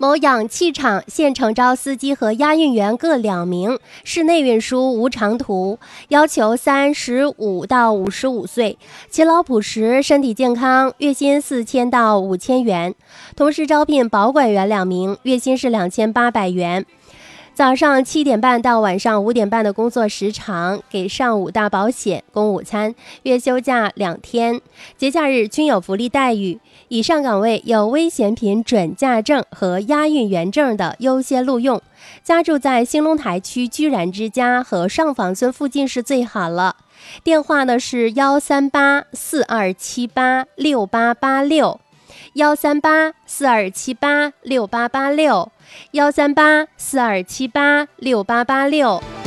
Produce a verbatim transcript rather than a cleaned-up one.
某氧气厂现诚招司机和押运员各两名，室内运输无长途，要求三十五到五十五岁，勤劳朴实，身体健康，月薪四千到五千元。同时招聘保管员两名，月薪是两千八百元。早上七点半到晚上五点半的工作时长，给上午大保险，供午餐，月休假两天，节假日均有福利待遇。以上岗位有危险品准驾证和押运员证的优先录用。家住在兴隆台区居然之家和上坊村附近是最好了。电话呢是幺三八四二七八六八八六。幺三八四二七八六八八六，幺三八四二七八六八八六。